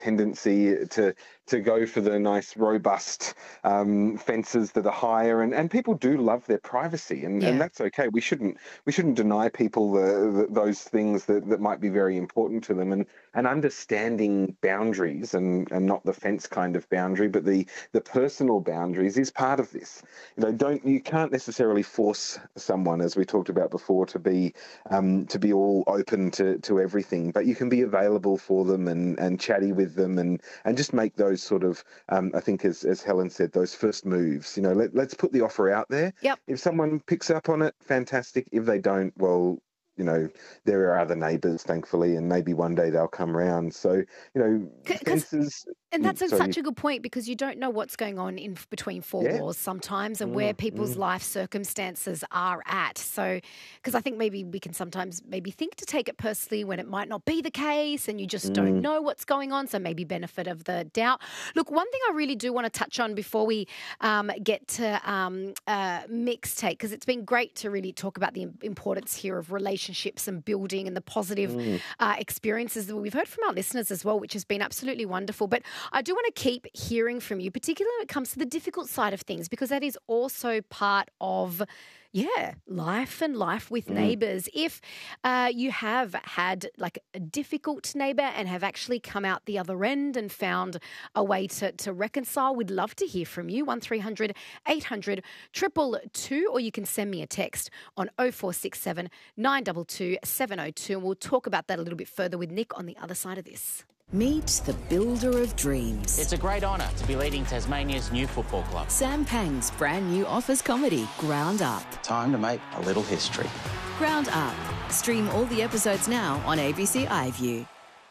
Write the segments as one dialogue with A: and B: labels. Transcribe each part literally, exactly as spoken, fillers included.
A: tendency to to go for the nice, robust um, fences that are higher, and, and people do love their privacy, and, and
B: Yeah.
A: that's okay. We shouldn't we shouldn't deny people the, the, those things that, that might be very important to them, and and understanding boundaries, and, and not the fence kind of boundary, but the the personal boundaries is part of this. You know, don't you can't necessarily force someone, as we talked about before, to be um, to be all open to, to everything, but you can be available for them and, and chatty with them, and, and just make those sort of, um, I think as, as Helen said, those first moves. You know, let, let's put the offer out there.
B: Yep.
A: If someone picks up on it, fantastic. If they don't, well, you know, there are other neighbours, thankfully, and maybe one day they'll come round. So, you know,
B: Because
A: fences...
B: And that's a,
A: Sorry.
B: such a good point, because you don't know what's going on in between four
A: Yeah.
B: walls sometimes, and
A: Mm,
B: where people's
A: mm.
B: life circumstances are at. So, because I think maybe we can sometimes maybe think to take it personally when it might not be the case, and you just don't
A: Mm.
B: know what's going on. So maybe benefit of the doubt. Look, one thing I really do want to touch on before we um, get to um, uh, mixtape, because it's been great to really talk about the importance here of relationships and building and the positive
A: Mm.
B: uh, experiences that we've heard from our listeners as well, which has been absolutely wonderful. But I do want to keep hearing from you, particularly when it comes to the difficult side of things, because that is also part of, yeah, life and life with
A: Mm.
B: neighbours. If uh, you have had like a difficult neighbour and have actually come out the other end and found a way to, to reconcile, we'd love to hear from you. one three hundred eight hundred two two two, or you can send me a text on oh four six seven nine two two seven oh two, and we'll talk about that a little bit further with Nick on the other side of this.
C: Meet the builder of dreams.
D: It's a great honour to be leading Tasmania's new football club.
C: Sam Pang's brand new office comedy, Ground Up.
D: Time to make a little history.
C: Ground Up. Stream all the episodes now on A B C iView.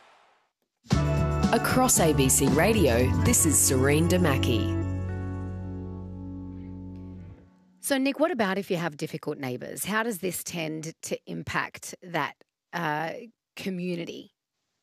C: Across A B C Radio, this is Serene Damaki.
B: So, Nick, what about if you have difficult neighbours? How does this tend to impact that uh, community?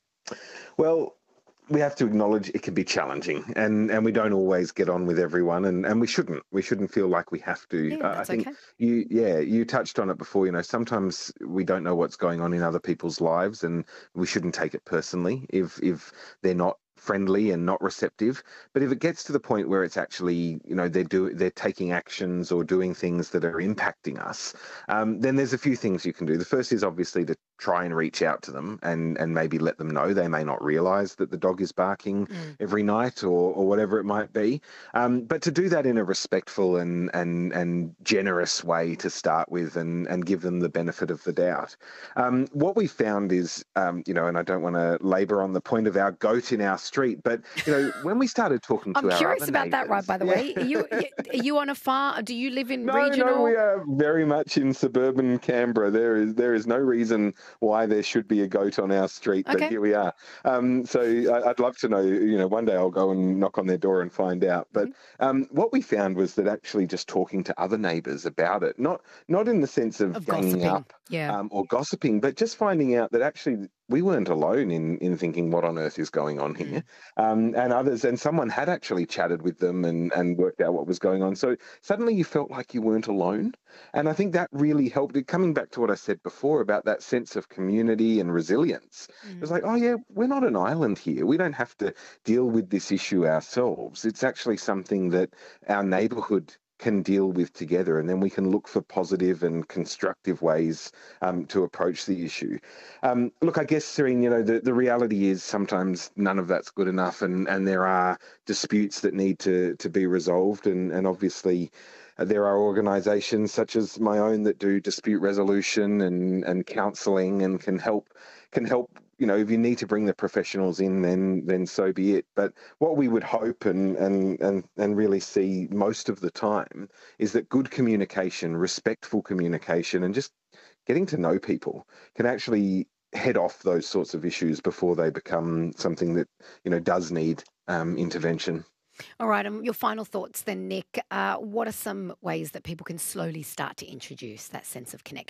A: Well, we have to acknowledge it can be challenging, and, and we don't always get on with everyone, and, and we shouldn't. We shouldn't feel like we have to.
B: Yeah,
A: Uh, I
B: that's
A: think
B: okay.
A: you, yeah, you touched on it before. You know, sometimes we don't know what's going on in other people's lives, and we shouldn't take it personally if if they're not friendly and not receptive. But if it gets to the point where it's actually, you know, they're do they're taking actions or doing things that are impacting us, um, then there's a few things you can do. The first is obviously to try and reach out to them and and maybe let them know. They may not realise that the dog is barking
B: Mm.
A: every night, or or whatever it might be. Um, but to do that in a respectful and and and generous way to start with, and and give them the benefit of the doubt. Um, what we found is, um, you know, and I don't want to labour on the point of our goat in our street, but you know, when we started talking to
B: I'm
A: our
B: curious
A: other
B: about that, right,
A: neighbours-
B: by the
A: Yeah.
B: way. Are you, are you on a farm? Do you live in
A: No,
B: regional?
A: no, we are very much in suburban Canberra. There is there is no reason why there should be a goat on our street, but
B: Okay.
A: here we are. Um, so I, I'd love to know. You know, one day I'll go and knock on their door and find out. But
B: Mm-hmm.
A: um, what we found was that actually just talking to other neighbours about it, not not in the sense of,
B: Of
A: ganging
B: gossiping.
A: up
B: Yeah.
A: um, or gossiping, but just finding out that actually we weren't alone in in thinking, what on earth is going on here? Um, and others, and someone had actually chatted with them and, and worked out what was going on. So suddenly you felt like you weren't alone. And I think that really helped. It coming back to what I said before about that sense of community and resilience. It was
B: Mm.
A: like, oh yeah, we're not an island here. We don't have to deal with this issue ourselves. It's actually something that our neighbourhood can deal with together, and then we can look for positive and constructive ways um, to approach the issue. Um, look, I guess, Serene, you know, the, the reality is sometimes none of that's good enough, and, and there are disputes that need to, to be resolved, and, and obviously uh, there are organisations such as my own that do dispute resolution and, and counselling, and can help can help. You know, if you need to bring the professionals in, then then so be it. But what we would hope and and and and really see most of the time is that good communication, respectful communication, and just getting to know people can actually head off those sorts of issues before they become something that, you know, does need um, intervention.
B: All right. Um, your final thoughts then, Nick. Uh, what are some ways that people can slowly start to introduce that sense of connection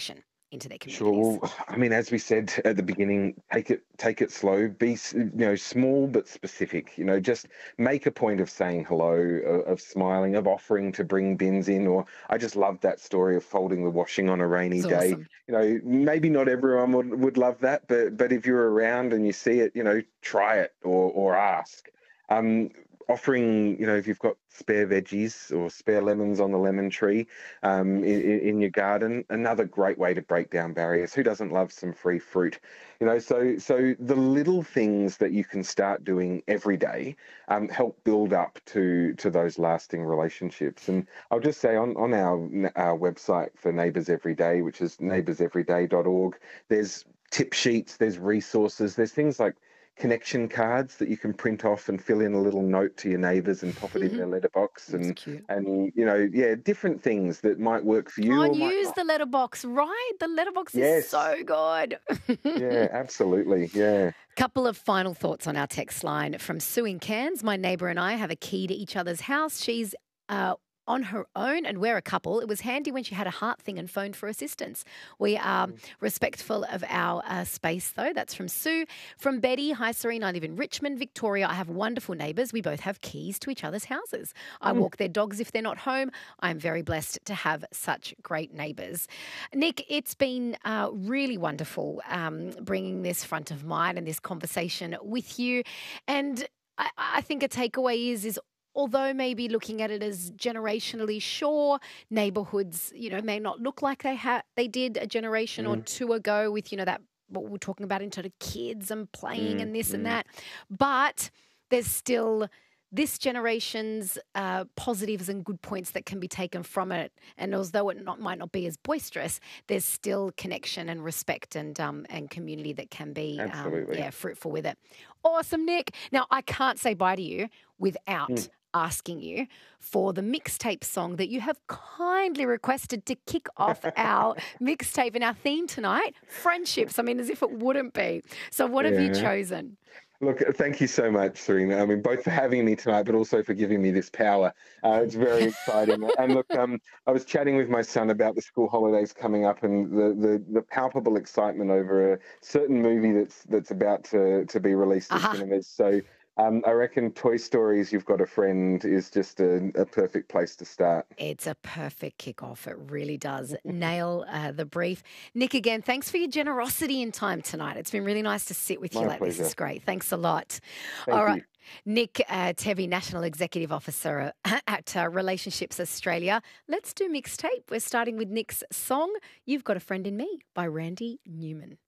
B: into their
A: Sure.
B: communities?
A: Well, I mean, as we said at the beginning, take it take it slow. Be s- you know small but specific. You know, just make a point of saying hello, of, of smiling, of offering to bring bins in. Or I just love that story of folding the washing on a rainy
B: It's
A: day.
B: awesome.
A: You know, maybe not everyone would, would love that, but but if you're around and you see it, you know, try it or or ask. Um, Offering, you know, if you've got spare veggies or spare lemons on the lemon tree, um, in, in your garden. Another great way to break down barriers. Who doesn't love some free fruit? You know, so so the little things that you can start doing every day um, help build up to to those lasting relationships. And I'll just say on on our our website for Neighbours Every Day, which is neighbours every day dot org, there's tip sheets, there's resources, there's things like connection cards that you can print off and fill in a little note to your neighbours and pop it in their letterbox,
B: That's
A: and
B: cute.
A: and you know, yeah, different things that might work for you
B: Oh,
A: or
B: and
A: might
B: use
A: not.
B: the letterbox, right? The letterbox is
A: Yes,
B: so good.
A: yeah, absolutely, yeah.
B: Couple of final thoughts on our text line from Sue in Cairns. My neighbour and I have a key to each other's house. She's uh, on her own and we're a couple. It was handy when she had a heart thing and phoned for assistance. We are respectful of our uh, space, though. That's from Sue. From Betty, hi, Serena. I live in Richmond, Victoria. I have wonderful neighbours. We both have keys to each other's houses. I walk their dogs if they're not home. I'm very blessed to have such great neighbours. Nick, it's been uh, really wonderful um, bringing this front of mind and this conversation with you. And I, I think a takeaway is, is although maybe looking at it as generationally, sure, neighbourhoods, you know, may not look like they ha- they did a generation or
A: Mm,
B: two ago with, you know, that what we're talking about in terms of kids and playing
A: mm,
B: and this and
A: mm,
B: that. But there's still this generation's uh, positives and good points that can be taken from it. And although it not, might not be as boisterous, there's still connection and respect and um, and community that can be um,
A: absolutely.
B: yeah fruitful with it. Awesome, Nick. Now I can't say bye to you without
A: Mm.
B: asking you for the mixtape song that you have kindly requested to kick off our mixtape and our theme tonight, friendships. I mean, as if it wouldn't be. So what have you
A: Yeah.
B: chosen?
A: Look, thank you so much, Serena. I mean, both for having me tonight, but also for giving me this power. Uh, it's very exciting. And look, um, I was chatting with my son about the school holidays coming up and the, the, the palpable excitement over a certain movie that's that's about to, to be released at
B: Aha.
A: cinemas. So um, I reckon Toy Story's You've Got a Friend is just a, a perfect place to start.
B: It's a perfect kickoff. It really does nail uh, the brief. Nick, again, thanks for your generosity in time tonight. It's been really nice to sit with you
A: My
B: like this. It's
A: pleasure.
B: great. Thanks a lot.
A: Thank
B: All right.
A: you.
B: Nick uh, Tevy, National Executive Officer at uh, Relationships Australia. Let's do mixtape. We're starting with Nick's song, You've Got a Friend in Me by Randy Newman.